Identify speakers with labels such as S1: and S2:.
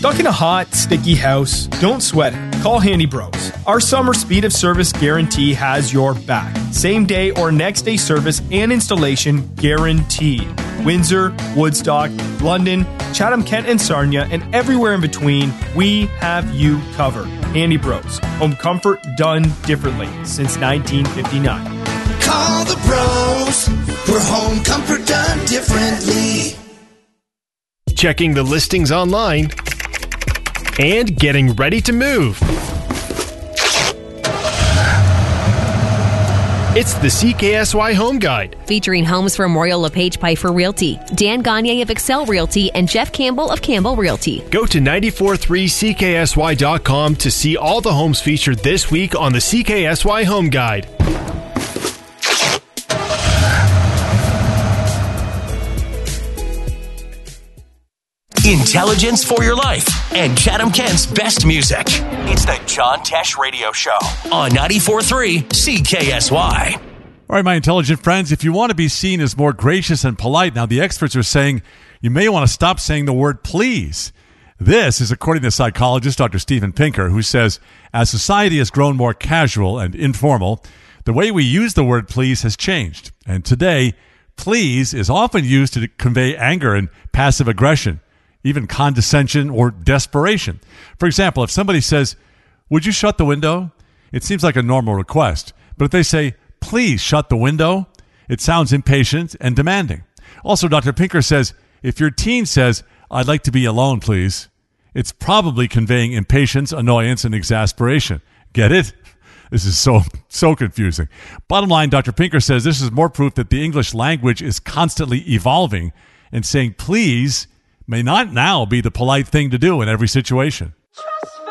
S1: Stuck in a hot, sticky house? Don't sweat it. Call Handy Bros. Our summer speed of service guarantee has your back. Same day or next day service and installation guaranteed. Windsor, Woodstock, London, Chatham, Kent, and Sarnia, and everywhere in between, we have you covered. Handy Bros. Home comfort done differently since 1959.
S2: Call the bros. We're home comfort done differently.
S3: Checking the listings online and getting ready to move. It's the CKSY Home Guide.
S4: Featuring homes from Royal LePage Piper Realty, Dan Gagne of Excel Realty, and Jeff Campbell of Campbell Realty.
S3: Go to 943CKSY.com to see all the homes featured this week on the CKSY Home Guide.
S5: Intelligence for your life and Chatham-Kent's best music. It's the John Tesh Radio Show on 94.3 CKSY.
S6: All right, my intelligent friends, if you want to be seen as more gracious and polite, now the experts are saying you may want to stop saying the word please. This is according to psychologist Dr. Steven Pinker, who says, as society has grown more casual and informal, the way we use the word please has changed. And today, please is often used to convey anger and passive aggression, even condescension or desperation. For example, if somebody says, would you shut the window? It seems like a normal request. But if they say, please shut the window, it sounds impatient and demanding. Also, Dr. Pinker says, if your teen says, I'd like to be alone, please, it's probably conveying impatience, annoyance, and exasperation. Get it? This is so confusing. Bottom line, Dr. Pinker says this is more proof that the English language is constantly evolving, and saying please may not now be the polite thing to do in every situation.